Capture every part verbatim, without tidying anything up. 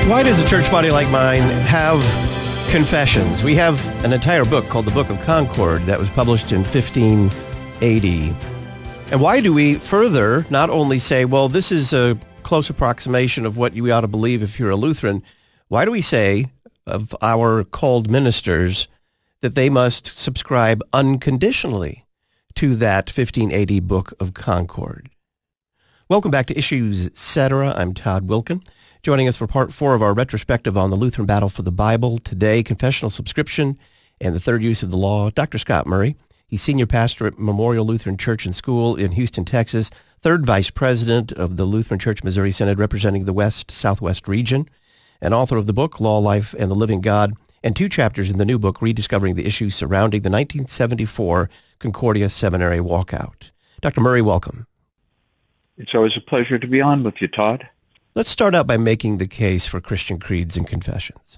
Why does a church body like mine have confessions? We have an entire book called the Book of Concord that was published in fifteen eighty. And why do we further not only say, well, this is a close approximation of what you ought to believe if you're a Lutheran, why do we say of our called ministers that they must subscribe unconditionally to that fifteen eighty Book of Concord? Welcome back to Issues Etc. I'm Todd Wilken. Joining us for part four of our retrospective on the Lutheran battle for the Bible today, confessional subscription and the third use of the law, Doctor Scott Murray. He's senior pastor at Memorial Lutheran Church and School in Houston, Texas, third vice president of the Lutheran Church Missouri Synod representing the West Southwest region, and author of the book Law, Life, and the Living God, and two chapters in the new book Rediscovering the Issues Surrounding the nineteen seventy-four Concordia Seminary Walkout. Doctor Murray, welcome. It's always a pleasure to be on with you, Todd. Let's start out by making the case for Christian creeds and confessions.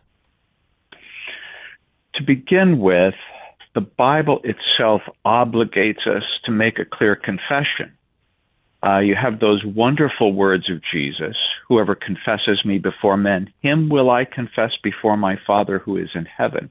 To begin with, the Bible itself obligates us to make a clear confession. Uh, you have those wonderful words of Jesus, whoever confesses me before men, him will I confess before my Father who is in heaven.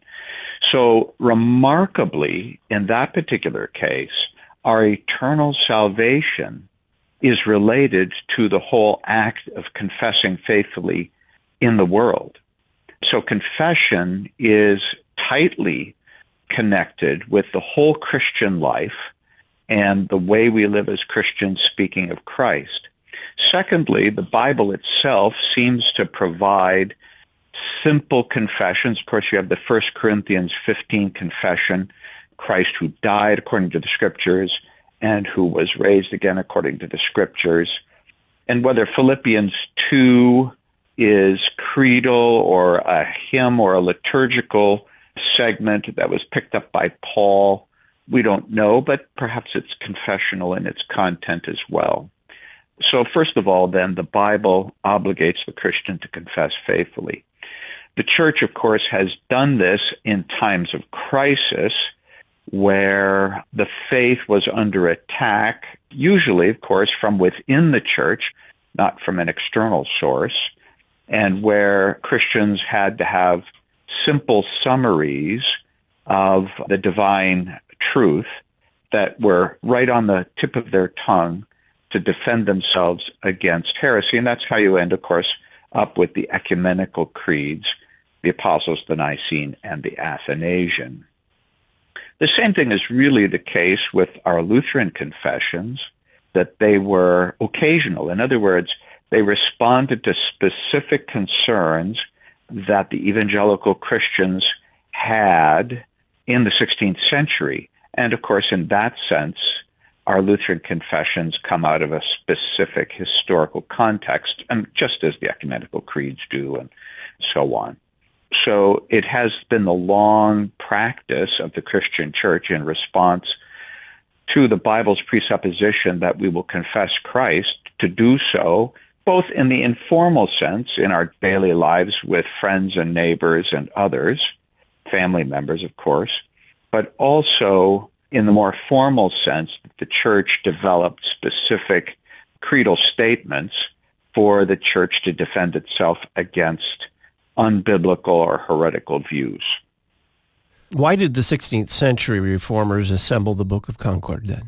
So remarkably, in that particular case, our eternal salvation is related to the whole act of confessing faithfully in the world. So confession is tightly connected with the whole Christian life and the way we live as Christians, speaking of Christ. Secondly, the Bible itself seems to provide simple confessions. Of course, you have the First Corinthians fifteen confession, Christ who died according to the Scriptures and who was raised again according to the Scriptures. And whether Philippians two is creedal or a hymn or a liturgical segment that was picked up by Paul, we don't know, but perhaps it's confessional in its content as well. So first of all, then, the Bible obligates the Christian to confess faithfully. The Church, of course, has done this in times of crisis, where the faith was under attack, usually, of course, from within the church, not from an external source, and where Christians had to have simple summaries of the divine truth that were right on the tip of their tongue to defend themselves against heresy. And that's how you end, of course, up with the ecumenical creeds, the Apostles, the Nicene, and the Athanasian. The same thing is really the case with our Lutheran confessions, that they were occasional. In other words, they responded to specific concerns that the evangelical Christians had in the sixteenth century. And of course, in that sense, our Lutheran confessions come out of a specific historical context, and just as the ecumenical creeds do, and so on. So it has been the long practice of the Christian church in response to the Bible's presupposition that we will confess Christ to do so both in the informal sense in our daily lives with friends and neighbors and others, family members, of course, but also in the more formal sense that the church developed specific creedal statements for the church to defend itself against unbiblical or heretical views. Why did the sixteenth century reformers assemble the Book of Concord then?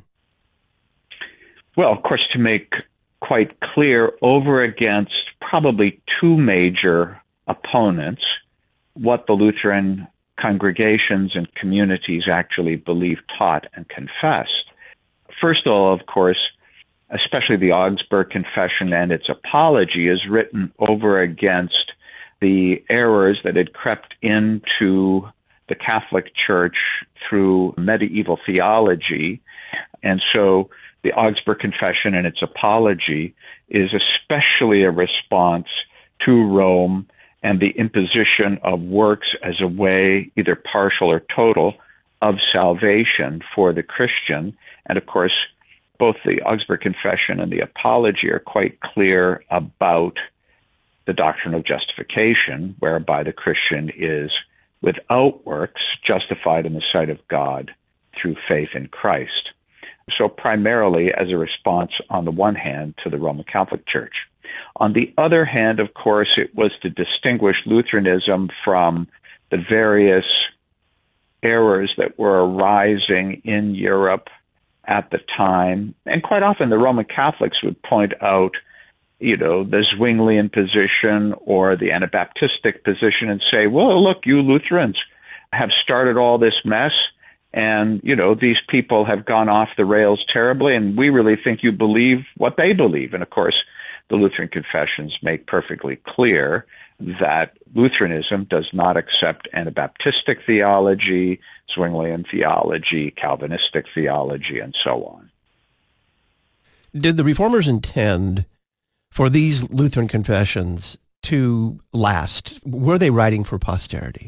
Well, of course, to make quite clear, over against probably two major opponents, what the Lutheran congregations and communities actually believed, taught, and confessed. First of all, of course, especially the Augsburg Confession and its apology is written over against the errors that had crept into the Catholic Church through medieval theology. And so the Augsburg Confession and its apology is especially a response to Rome and the imposition of works as a way, either partial or total, of salvation for the Christian. And of course, both the Augsburg Confession and the apology are quite clear about the doctrine of justification, whereby the Christian is, without works, justified in the sight of God through faith in Christ. So primarily as a response, on the one hand, to the Roman Catholic Church. On the other hand, of course, it was to distinguish Lutheranism from the various errors that were arising in Europe at the time. And quite often the Roman Catholics would point out, you know, the Zwinglian position or the Anabaptistic position and say, well, look, you Lutherans have started all this mess, and, you know, these people have gone off the rails terribly, and we really think you believe what they believe. And, of course, the Lutheran confessions make perfectly clear that Lutheranism does not accept Anabaptistic theology, Zwinglian theology, Calvinistic theology, and so on. Did the Reformers intend for these Lutheran confessions to last? Were they writing for posterity?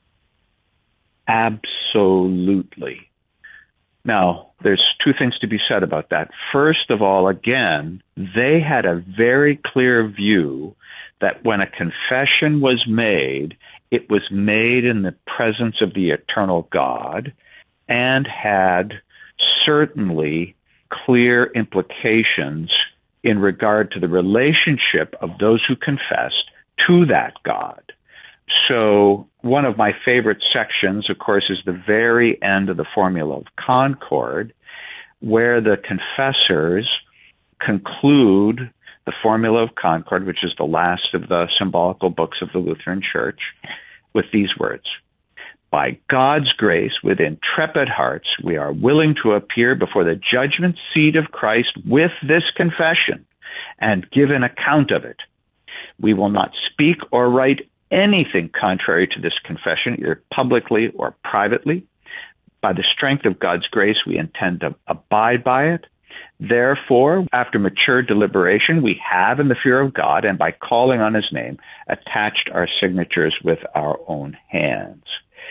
Absolutely. Now, there's two things to be said about that. First of all, again, they had a very clear view that when a confession was made, it was made in the presence of the eternal God and had certainly clear implications in regard to the relationship of those who confessed to that God. So one of my favorite sections, of course, is the very end of the Formula of Concord, where the confessors conclude the Formula of Concord, which is the last of the symbolical books of the Lutheran Church, with these words: by God's grace, with intrepid hearts, we are willing to appear before the judgment seat of Christ with this confession and give an account of it. We will not speak or write anything contrary to this confession, either publicly or privately. By the strength of God's grace, we intend to abide by it. Therefore, after mature deliberation, we have in the fear of God, and by calling on his name, attached our signatures with our own hands.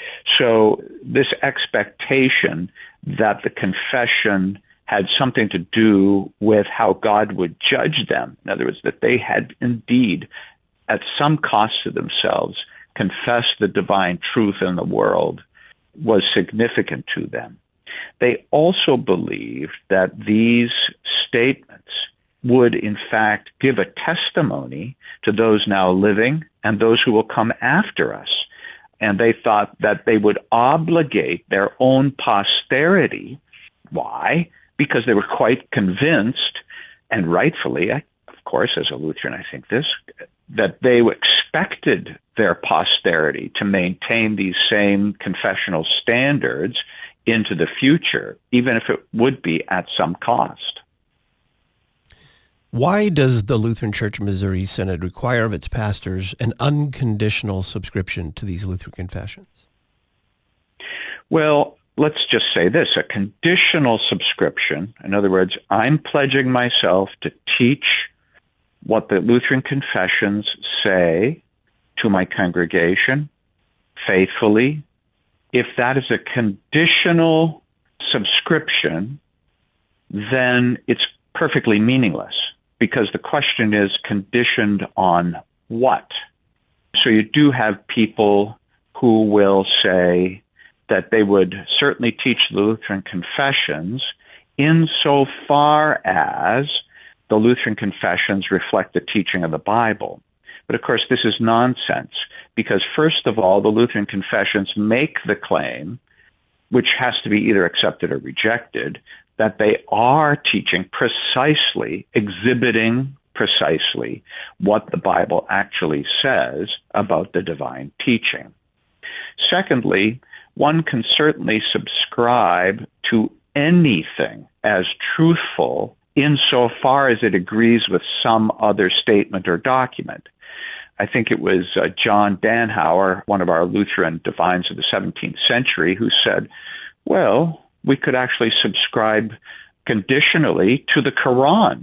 So this expectation that the confession had something to do with how God would judge them, in other words, that they had indeed, at some cost to themselves, confessed the divine truth in the world, was significant to them. They also believed that these statements would, in fact, give a testimony to those now living and those who will come after us. And they thought that they would obligate their own posterity. Why? Because they were quite convinced, and rightfully, of course, as a Lutheran, I think this, that they expected their posterity to maintain these same confessional standards into the future, even if it would be at some cost. Why does the Lutheran Church Missouri Synod require of its pastors an unconditional subscription to these Lutheran confessions? Well, let's just say this, a conditional subscription. In other words, I'm pledging myself to teach what the Lutheran confessions say to my congregation faithfully. If that is a conditional subscription, then it's perfectly meaningless, because the question is conditioned on what? So you do have people who will say that they would certainly teach the Lutheran confessions insofar as the Lutheran confessions reflect the teaching of the Bible. But of course, this is nonsense, because first of all, the Lutheran confessions make the claim, which has to be either accepted or rejected, that they are teaching precisely, exhibiting precisely what the Bible actually says about the divine teaching. Secondly, one can certainly subscribe to anything as truthful insofar as it agrees with some other statement or document. I think it was uh, John Danhauer, one of our Lutheran divines of the seventeenth century, who said, well, we could actually subscribe conditionally to the Quran.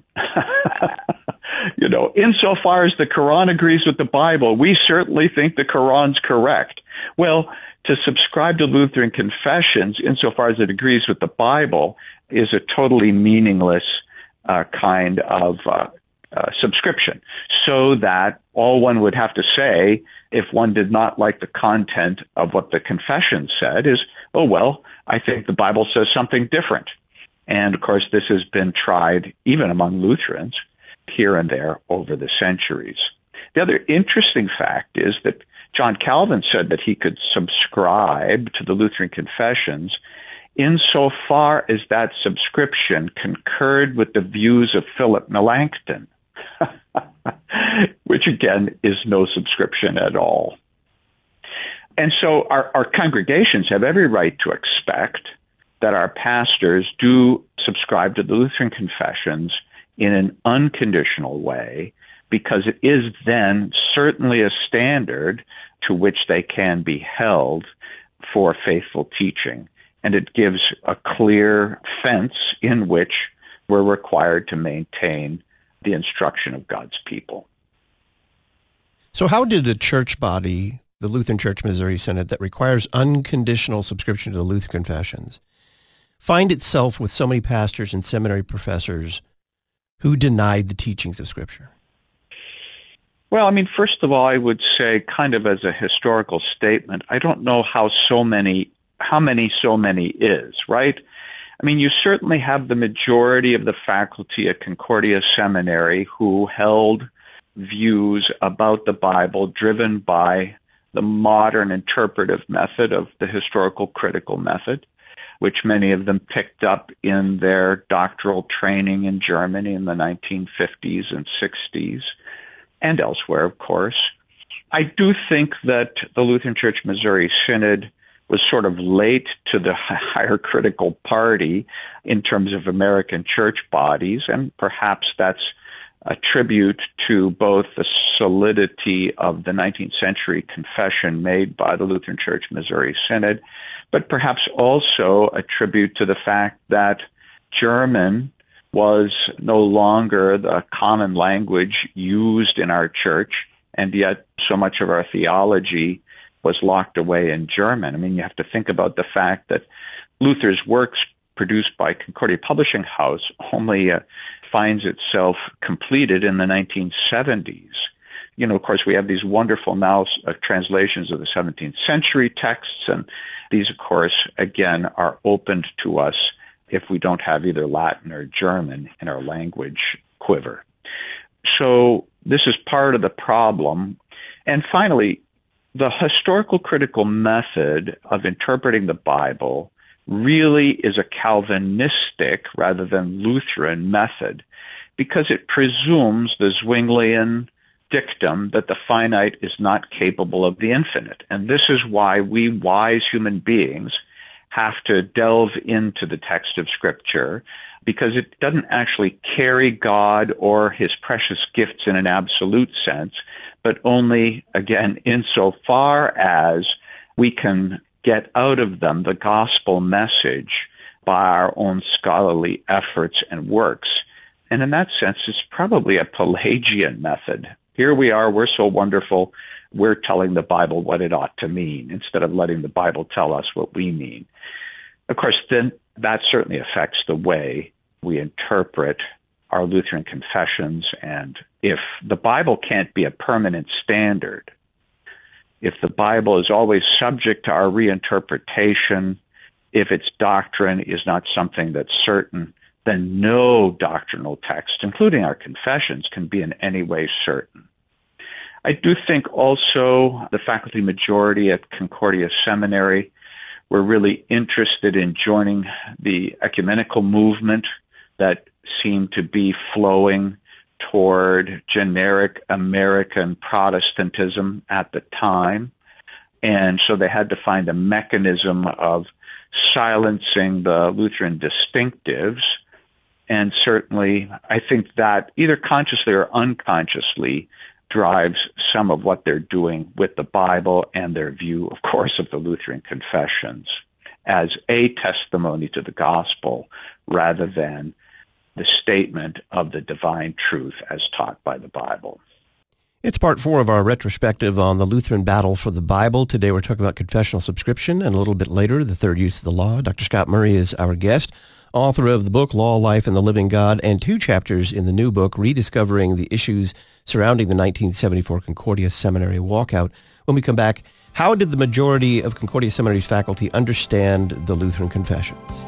You know, insofar as the Quran agrees with the Bible, we certainly think the Quran's correct. Well, to subscribe to Lutheran confessions insofar as it agrees with the Bible is a totally meaningless uh, kind of uh, uh, subscription, so that all one would have to say, if one did not like the content of what the confession said, is, oh, well, I think the Bible says something different. And, of course, this has been tried even among Lutherans here and there over the centuries. The other interesting fact is that John Calvin said that he could subscribe to the Lutheran Confessions insofar as that subscription concurred with the views of Philip Melanchthon, which again is no subscription at all. And so our, our congregations have every right to expect that our pastors do subscribe to the Lutheran Confessions in an unconditional way, because it is then certainly a standard to which they can be held for faithful teaching. And it gives a clear fence in which we're required to maintain the instruction of God's people. So how did a church body, the Lutheran Church Missouri Synod, that requires unconditional subscription to the Lutheran Confessions, find itself with so many pastors and seminary professors who denied the teachings of Scripture? Well, I mean, first of all, I would say, kind of as a historical statement, I don't know how so many, how many so many is, right? I mean, you certainly have the majority of the faculty at Concordia Seminary who held views about the Bible driven by the modern interpretive method of the historical critical method, which many of them picked up in their doctoral training in Germany in the nineteen fifties and sixties, and elsewhere, of course. I do think that the Lutheran Church Missouri Synod was sort of late to the higher critical party in terms of American church bodies, and perhaps that's a tribute to both the solidity of the nineteenth century confession made by the Lutheran Church Missouri Synod, but perhaps also a tribute to the fact that German was no longer the common language used in our church, and yet so much of our theology was locked away in German. I mean, you have to think about the fact that Luther's works produced by Concordia Publishing House only uh, finds itself completed in the nineteen seventies. You know, of course, we have these wonderful now uh, translations of the seventeenth century texts, and these, of course, again, are opened to us if we don't have either Latin or German in our language quiver. So this is part of the problem. And finally, the historical critical method of interpreting the Bible really is a Calvinistic rather than Lutheran method, because it presumes the Zwinglian dictum that the finite is not capable of the infinite. And this is why we wise human beings have to delve into the text of Scripture, because it doesn't actually carry God or his precious gifts in an absolute sense, but only, again, insofar as we can get out of them the gospel message by our own scholarly efforts and works. And in that sense, it's probably a Pelagian method. Here we are, we're so wonderful, we're telling the Bible what it ought to mean instead of letting the Bible tell us what we mean. Of course, then that certainly affects the way we interpret our Lutheran confessions. And if the Bible can't be a permanent standard, if the Bible is always subject to our reinterpretation, if its doctrine is not something that's certain, then no doctrinal text, including our confessions, can be in any way certain. I do think also the faculty majority at Concordia Seminary were really interested in joining the ecumenical movement that seemed to be flowing toward generic American Protestantism at the time. And so they had to find a mechanism of silencing the Lutheran distinctives. And certainly, I think that either consciously or unconsciously drives some of what they're doing with the Bible and their view, of course, of the Lutheran confessions as a testimony to the gospel rather than the statement of the divine truth as taught by the Bible. It's part four of our retrospective on the Lutheran battle for the Bible. Today we're talking about confessional subscription, and a little bit later, the third use of the law. Doctor Scott Murray is our guest, author of the book Law, Life, and the Living God, and two chapters in the new book, Rediscovering the Issues Surrounding the nineteen seventy-four Concordia Seminary Walkout. When we come back, how did the majority of Concordia Seminary's faculty understand the Lutheran confessions?